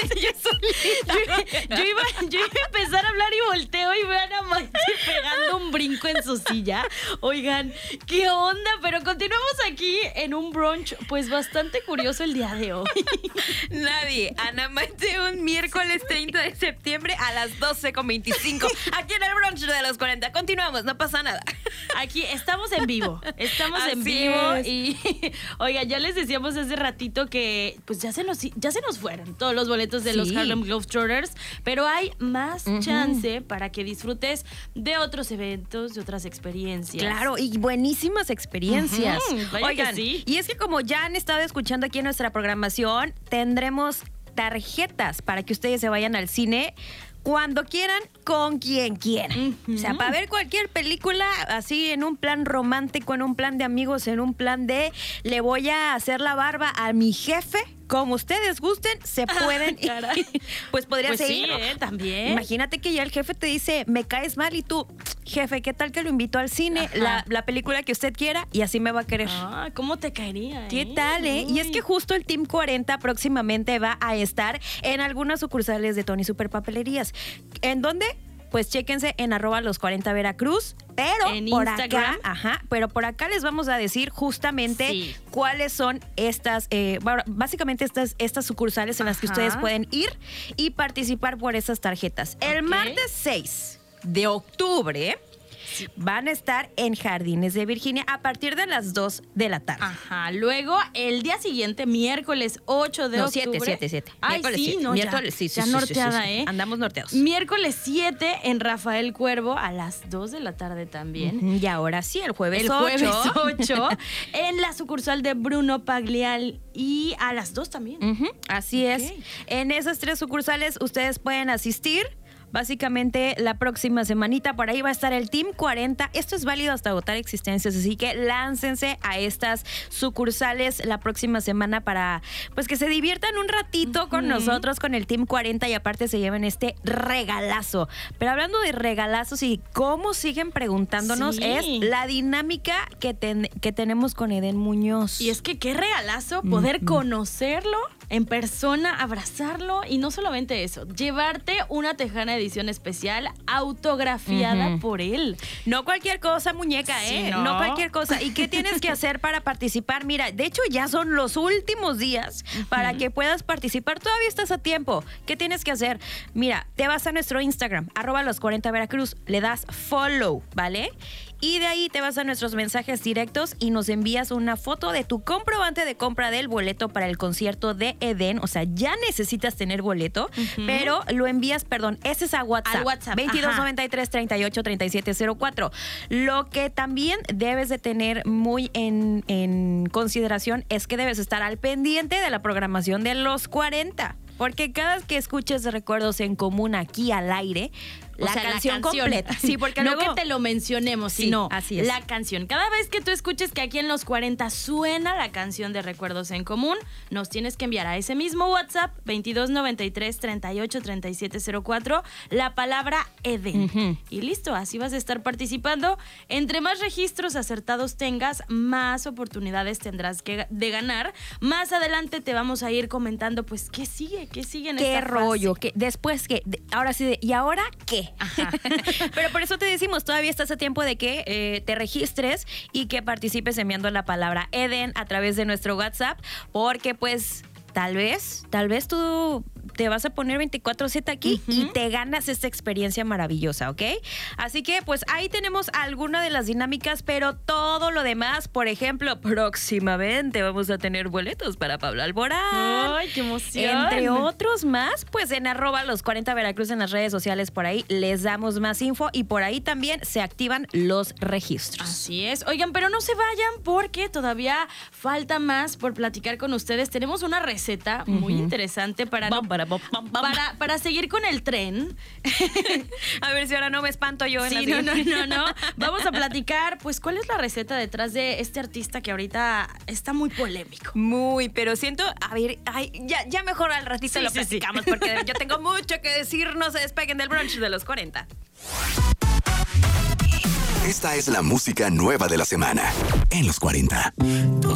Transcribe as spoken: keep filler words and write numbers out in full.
yo, yo, yo, iba, yo iba a empezar a hablar y volteo y vean a Maite pegando un brinco en su silla. Oigan, ¿qué onda? Pero continuamos aquí en un brunch pues bastante curioso el día de hoy. Nadie. Ana Maite, un miércoles treinta de septiembre a las doce con veinticinco. Aquí en el brunch de los cuarenta. Continuamos, no pasa nada. Aquí estamos en vivo. Estamos Así en vivo es. y oiga, ya les decíamos hace ratito que pues ya se nos ya se nos fueron todos los boletos de Sí. los Harlem Globetrotters, pero hay más Ujú. chance para que disfrutes de otros eventos, de otras experiencias. Claro, y buenísimas experiencias. Ujú, vaya Oigan, que sí. y es que como ya han estado escuchando aquí en nuestra programación, tendremos tarjetas para que ustedes se vayan al cine cuando quieran, con quien quieran. Ujú. O sea, para ver cualquier película así en un plan romántico, en un plan de amigos, en un plan de le voy a hacer la barba a mi jefe. Como ustedes gusten, se pueden ir. caray. Pues podría Pues ser. sí, ¿eh? También. Imagínate que ya el jefe te dice, me caes mal y tú, jefe, ¿qué tal que lo invito al cine? Ajá. La, la película que usted quiera y así me va a querer. Ah, ¿cómo te caería? ¿Qué eh? tal, eh? Y es Uy. que justo el Team cuarenta próximamente va a estar en algunas sucursales de Tony Super Papelerías. ¿En dónde? Pues chéquense en arroba los cuarenta Veracruz, pero En por Instagram. acá, ajá, pero por acá les vamos a decir justamente Sí. cuáles son estas, eh, bueno, básicamente estas, estas sucursales en las que Ajá. ustedes pueden ir y participar por esas tarjetas. El Ok. martes seis de octubre van a estar en Jardines de Virginia a partir de las dos de la tarde. Ajá, luego el día siguiente, miércoles ocho de No, octubre. siete, siete, siete. Ay, Miércoles sí, siete. no, Miércoles, ya, sí, sí, ya sí, sí, norteada, sí, sí. ¿eh? Andamos norteados. Miércoles siete en Rafael Cuervo a las dos de la tarde también. Ujú, y ahora sí, el jueves El ocho. jueves ocho en la sucursal de Bruno Paglial y a las dos también. Ujú, así es. Ok. En esas tres sucursales ustedes pueden asistir. Básicamente la próxima semanita por ahí va a estar el Team cuarenta. Esto es válido hasta agotar existencias, así que láncense a estas sucursales la próxima semana para pues que se diviertan un ratito con nosotros, con el Team cuarenta y aparte se lleven este regalazo. Pero hablando de regalazos y cómo siguen preguntándonos, Sí. es la dinámica que, ten- que tenemos con Eden Muñoz. Y es que qué regalazo poder conocerlo en persona, abrazarlo y no solamente eso, llevarte una tejana edición especial autografiada Ujú. por él. No cualquier cosa, muñeca, Sí, ¿eh? ¿no? No cualquier cosa. ¿Y qué tienes que hacer para participar? Mira, de hecho ya son los últimos días para que puedas participar. Todavía estás a tiempo. ¿Qué tienes que hacer? Mira, te vas a nuestro Instagram, arroba los cuarenta Veracruz, le das follow, ¿vale? Y de ahí te vas a nuestros mensajes directos y nos envías una foto de tu comprobante de compra del boleto para el concierto de Eden. O sea, ya necesitas tener boleto, pero lo envías, perdón, ese es a WhatsApp. Al WhatsApp, veintidós ajá. noventa y tres, treinta y ocho, treinta y siete cero cuatro. Lo que también debes de tener muy en, en consideración es que debes estar al pendiente de la programación de los cuarenta. Porque cada que escuches Recuerdos en Común aquí al aire, O la, sea, canción completa. Sí, porque no luego que te lo mencionemos, Sí, sino así es. la canción. Cada vez que tú escuches que aquí en los cuarenta suena la canción de Recuerdos en Común, nos tienes que enviar a ese mismo WhatsApp veintidós noventa y tres, treinta y ocho, treinta y siete cero cuatro la palabra Eden. Ujú. Y listo, así vas a estar participando. Entre más registros acertados tengas, más oportunidades tendrás que, de ganar. Más adelante te vamos a ir comentando, pues, ¿qué sigue? ¿Qué sigue en qué esta rollo, fase? que después que ahora sí, de, ¿y ahora qué? Ajá. Pero por eso te decimos, todavía estás a tiempo de que eh, te registres y que participes enviando la palabra Eden a través de nuestro WhatsApp, porque pues tal vez, tal vez tú te vas a poner veinticuatro siete aquí Ujú. y te ganas esta experiencia maravillosa, ¿ok? Así que pues ahí tenemos alguna de las dinámicas, pero todo lo demás, por ejemplo, próximamente vamos a tener boletos para Pablo Alborán. ¡Ay, qué emoción! Entre otros más, pues en arroba los cuarenta Veracruz en las redes sociales, por ahí les damos más info y por ahí también se activan los registros. Así es. Oigan, pero no se vayan porque todavía falta más por platicar con ustedes. Tenemos una receta muy interesante para, no- Bam, para, bam, bam, bam. para, para seguir con el tren. A ver si ahora no me espanto yo en Sí, la no, no, siguiente. no, no. Vamos a platicar, pues, cuál es la receta detrás de este artista que ahorita está muy polémico. Muy, pero siento, a ver, ay, ya, ya mejor al ratito Sí, lo sí, sí. platicamos porque yo tengo mucho que decir. No se despeguen del brunch de los cuarenta. Esta es la música nueva de la semana en los cuarenta.